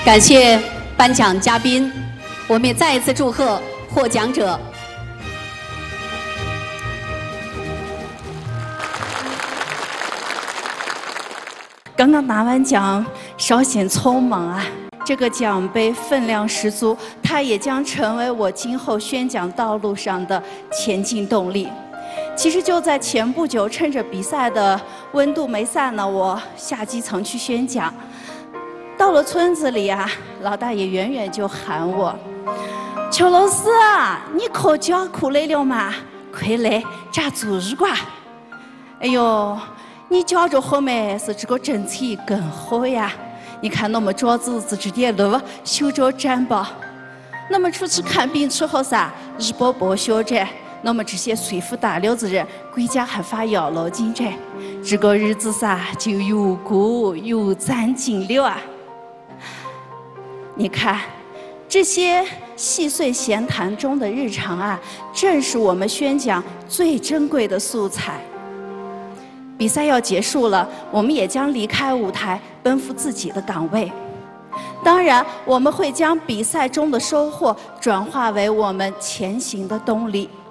感谢颁奖嘉宾，我们也再一次祝贺获奖者。 刚刚拿完奖，稍显匆忙啊。这个奖杯分量十足，它也将成为我今后宣讲道路上的前进动力。其实就在前不久，趁着比赛的温度没散呢，我下基层去宣讲。到了村子里啊，老大爷远远就喊我：“邱老师啊，你考教课来了吗？快来扎做日瓜！”哎呦，你教着后面是这个政策更好呀。你看那么桌子自己点路，修着毡包。那么出去看病之后噻，日报报销着。那么这些税负大流子人，国家还发养老金着，这个日子噻就有过有攒劲了啊！你看，这些细碎闲谈中的日常啊，正是我们宣讲最珍贵的素材。比赛要结束了，我们也将离开舞台，奔赴自己的岗位。当然，我们会将比赛中的收获转化为我们前行的动力。